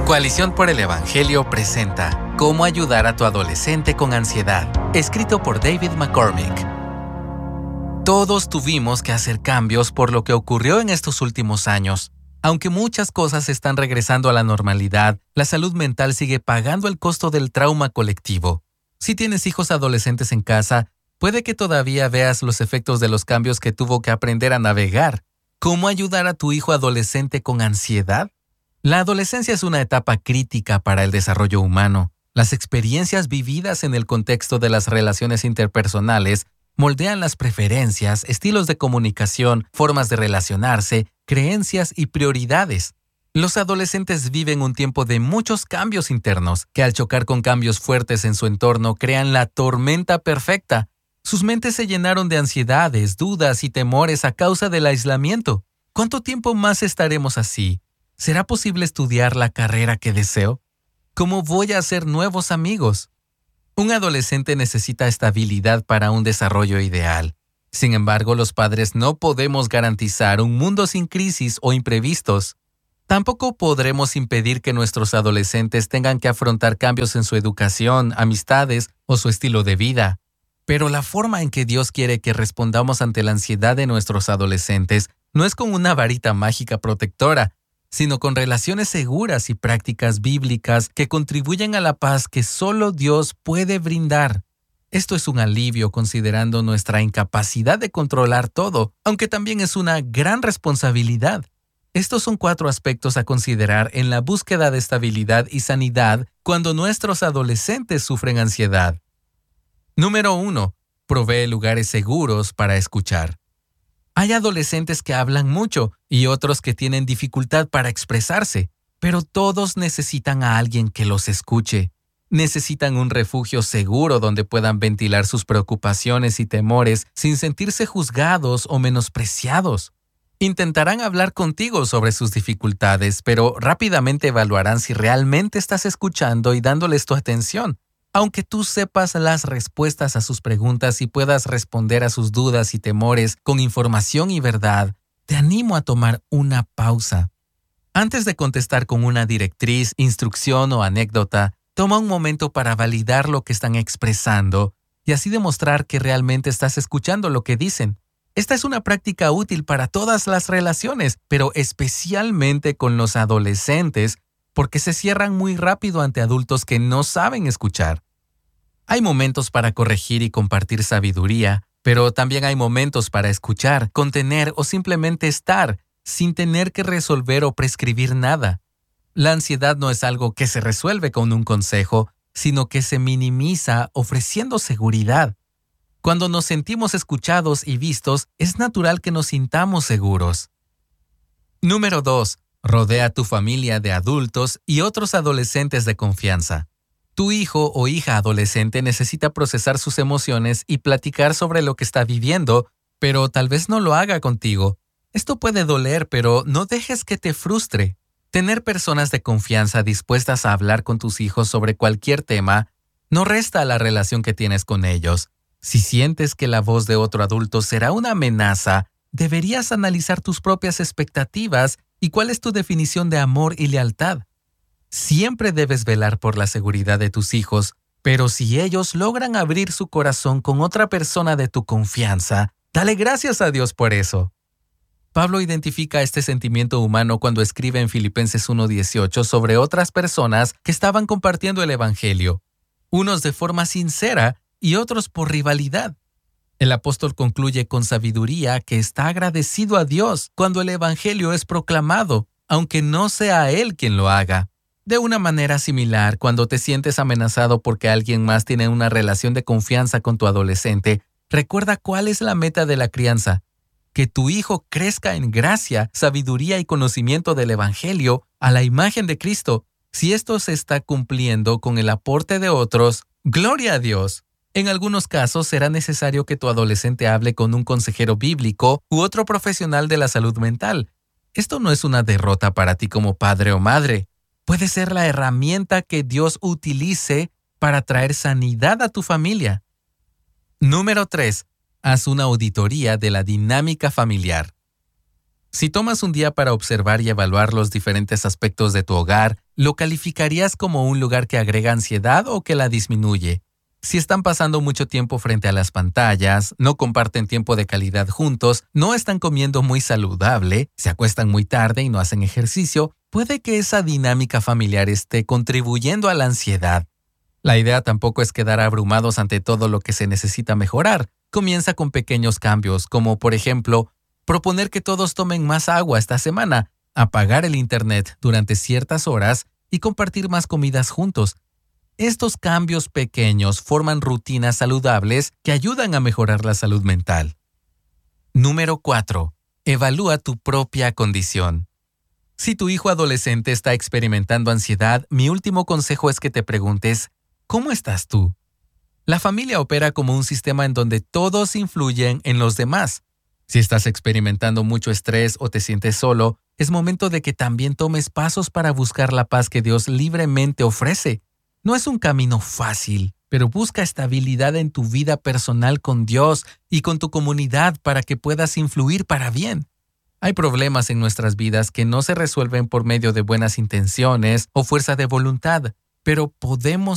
Coalición por el Evangelio presenta Cómo ayudar a tu adolescente con ansiedad, escrito por David McCormick. Todos tuvimos que hacer cambios por lo que ocurrió en estos últimos años. Aunque muchas cosas están regresando a la normalidad, la salud mental sigue pagando el costo del trauma colectivo. Si tienes hijos adolescentes en casa, puede que todavía veas los efectos de los cambios que tuvo que aprender a navegar. ¿Cómo ayudar a tu hijo adolescente con ansiedad? La adolescencia es una etapa crítica para el desarrollo humano. Las experiencias vividas en el contexto de las relaciones interpersonales moldean las preferencias, estilos de comunicación, formas de relacionarse, creencias y prioridades. Los adolescentes viven un tiempo de muchos cambios internos, que al chocar con cambios fuertes en su entorno crean la tormenta perfecta. Sus mentes se llenaron de ansiedades, dudas y temores a causa del aislamiento. ¿Cuánto tiempo más estaremos así? ¿Será posible estudiar la carrera que deseo? ¿Cómo voy a hacer nuevos amigos? Un adolescente necesita estabilidad para un desarrollo ideal. Sin embargo, los padres no podemos garantizar un mundo sin crisis o imprevistos. Tampoco podremos impedir que nuestros adolescentes tengan que afrontar cambios en su educación, amistades o su estilo de vida. Pero la forma en que Dios quiere que respondamos ante la ansiedad de nuestros adolescentes no es con una varita mágica protectora, sino con relaciones seguras y prácticas bíblicas que contribuyen a la paz que solo Dios puede brindar. Esto es un alivio considerando nuestra incapacidad de controlar todo, aunque también es una gran responsabilidad. Estos son 4 aspectos a considerar en la búsqueda de estabilidad y sanidad cuando nuestros adolescentes sufren ansiedad. Número 1. Provee lugares seguros para escuchar. Hay adolescentes que hablan mucho y otros que tienen dificultad para expresarse, pero todos necesitan a alguien que los escuche. Necesitan un refugio seguro donde puedan ventilar sus preocupaciones y temores sin sentirse juzgados o menospreciados. Intentarán hablar contigo sobre sus dificultades, pero rápidamente evaluarán si realmente estás escuchando y dándoles tu atención. Aunque tú sepas las respuestas a sus preguntas y puedas responder a sus dudas y temores con información y verdad, te animo a tomar una pausa. Antes de contestar con una directriz, instrucción o anécdota, toma un momento para validar lo que están expresando y así demostrar que realmente estás escuchando lo que dicen. Esta es una práctica útil para todas las relaciones, pero especialmente con los adolescentes, porque se cierran muy rápido ante adultos que no saben escuchar. Hay momentos para corregir y compartir sabiduría, pero también hay momentos para escuchar, contener o simplemente estar, sin tener que resolver o prescribir nada. La ansiedad no es algo que se resuelve con un consejo, sino que se minimiza ofreciendo seguridad. Cuando nos sentimos escuchados y vistos, es natural que nos sintamos seguros. Número 2. Rodea a tu familia de adultos y otros adolescentes de confianza. Tu hijo o hija adolescente necesita procesar sus emociones y platicar sobre lo que está viviendo, pero tal vez no lo haga contigo. Esto puede doler, pero no dejes que te frustre. Tener personas de confianza dispuestas a hablar con tus hijos sobre cualquier tema no resta a la relación que tienes con ellos. Si sientes que la voz de otro adulto será una amenaza, deberías analizar tus propias expectativas y cuál es tu definición de amor y lealtad. Siempre debes velar por la seguridad de tus hijos, pero si ellos logran abrir su corazón con otra persona de tu confianza, dale gracias a Dios por eso. Pablo identifica este sentimiento humano cuando escribe en Filipenses 1:18 sobre otras personas que estaban compartiendo el Evangelio, unos de forma sincera y otros por rivalidad. El apóstol concluye con sabiduría que está agradecido a Dios cuando el Evangelio es proclamado, aunque no sea Él quien lo haga. De una manera similar, cuando te sientes amenazado porque alguien más tiene una relación de confianza con tu adolescente, recuerda cuál es la meta de la crianza: que tu hijo crezca en gracia, sabiduría y conocimiento del Evangelio a la imagen de Cristo. Si esto se está cumpliendo con el aporte de otros, ¡gloria a Dios! En algunos casos será necesario que tu adolescente hable con un consejero bíblico u otro profesional de la salud mental. Esto no es una derrota para ti como padre o madre. Puede ser la herramienta que Dios utilice para traer sanidad a tu familia. Número 3. Haz una auditoría de la dinámica familiar. Si tomas un día para observar y evaluar los diferentes aspectos de tu hogar, ¿lo calificarías como un lugar que agrega ansiedad o que la disminuye? Si están pasando mucho tiempo frente a las pantallas, no comparten tiempo de calidad juntos, no están comiendo muy saludable, se acuestan muy tarde y no hacen ejercicio, puede que esa dinámica familiar esté contribuyendo a la ansiedad. La idea tampoco es quedar abrumados ante todo lo que se necesita mejorar. Comienza con pequeños cambios, como por ejemplo, proponer que todos tomen más agua esta semana, apagar el internet durante ciertas horas y compartir más comidas juntos. Estos cambios pequeños forman rutinas saludables que ayudan a mejorar la salud mental. Número 4. Evalúa tu propia condición. Si tu hijo adolescente está experimentando ansiedad, mi último consejo es que te preguntes, ¿cómo estás tú? La familia opera como un sistema en donde todos influyen en los demás. Si estás experimentando mucho estrés o te sientes solo, es momento de que también tomes pasos para buscar la paz que Dios libremente ofrece. No es un camino fácil, pero busca estabilidad en tu vida personal con Dios y con tu comunidad para que puedas influir para bien. Hay problemas en nuestras vidas que no se resuelven por medio de buenas intenciones o fuerza de voluntad, pero podemos